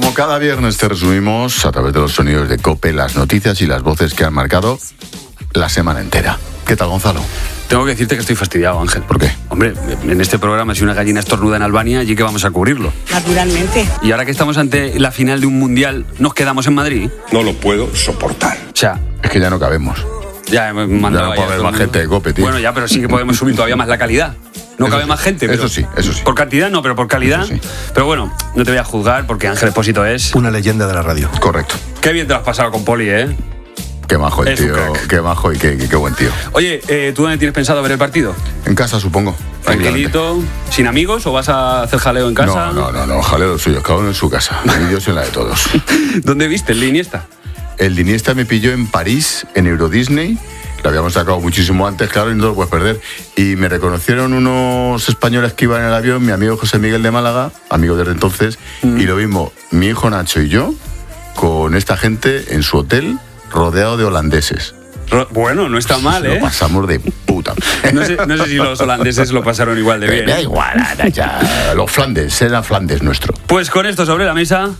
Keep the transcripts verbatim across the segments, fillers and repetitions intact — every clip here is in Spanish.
Como cada viernes te resumimos a través de los sonidos de COPE las noticias y las voces que han marcado la semana entera. ¿Qué tal, Gonzalo? Tengo que decirte que estoy fastidiado, Ángel. ¿Por qué? Hombre, en este programa, si una gallina estornuda en Albania, allí que vamos a cubrirlo. Naturalmente. Y ahora que estamos ante la final de un mundial, ¿nos quedamos en Madrid? No lo puedo soportar. O sea, es que ya no cabemos. Ya hemos mandado. Ya no puede haber más gente de COPE, tío. Bueno, ya, pero sí que podemos subir todavía más la calidad. No eso cabe sí, más gente. Pero eso sí, eso sí. Por cantidad no, pero por calidad. Sí. Pero bueno, no te voy a juzgar porque Ángel Expósito es una leyenda de la radio. Correcto. Qué bien te lo has pasado con Poli, ¿eh? Qué majo el es tío, qué majo y qué, qué, qué buen tío. Oye, eh, ¿tú dónde tienes pensado ver el partido? En casa, supongo. Tranquilito, sin amigos, o vas a hacer jaleo en casa? No, no, no, no jaleo suyo, cada uno en su casa. Y yo soy la de todos. ¿Dónde viste el de Iniesta? El de Iniesta me pilló en París, en Euro Disney. Lo habíamos sacado muchísimo antes, claro, y no lo puedes perder. Y me reconocieron unos españoles que iban en el avión, mi amigo José Miguel de Málaga, amigo desde entonces, mm. y lo mismo, mi hijo Nacho y yo, con esta gente en su hotel, rodeado de holandeses. Bueno, no está mal, ¿eh? Lo pasamos de puta. No sé, no sé si los holandeses lo pasaron igual de bien. Me da igual, ya, los Flandes, era Flandes nuestro. Pues con esto sobre la mesa.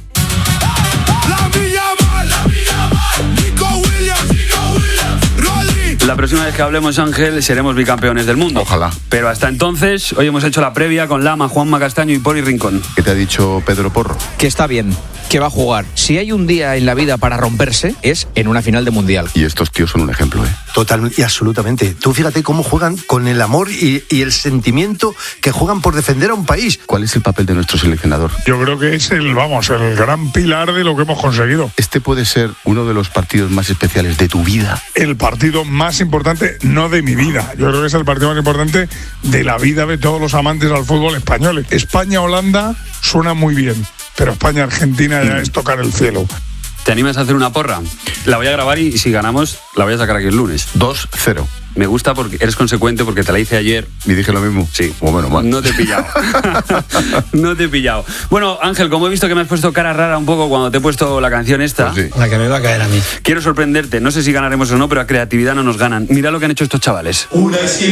La próxima vez que hablemos, Ángel, seremos bicampeones del mundo. Ojalá. Pero hasta entonces, hoy hemos hecho la previa con Lama, Juanma Castaño y Poli Rincón. ¿Qué te ha dicho Pedro Porro? Que está bien, que va a jugar. Si hay un día en la vida para romperse, es en una final de mundial. Y estos tíos son un ejemplo, ¿eh? Totalmente y absolutamente. Tú fíjate cómo juegan con el amor y, y el sentimiento que juegan por defender a un país. ¿Cuál es el papel de nuestro seleccionador? Yo creo que es el, vamos, el gran pilar de lo que hemos conseguido. Este puede ser uno de los partidos más especiales de tu vida. El partido más importante, no de mi vida. Yo creo que es el partido más importante de la vida de todos los amantes al fútbol español. España-Holanda suena muy bien, pero España-Argentina ya es tocar el cielo. ¿Te animas a hacer una porra? La voy a grabar y si ganamos, la voy a sacar aquí el lunes. dos cero. Me gusta porque eres consecuente, porque te la hice ayer. ¿Y dije lo mismo? Sí. O bueno, mal. No te he pillado. No te he pillado. Bueno, Ángel, como he visto que me has puesto cara rara un poco cuando te he puesto la canción esta. Pues sí. La que me va a caer a mí. Quiero sorprenderte. No sé si ganaremos o no, pero a creatividad no nos ganan. Mira lo que han hecho estos chavales. Una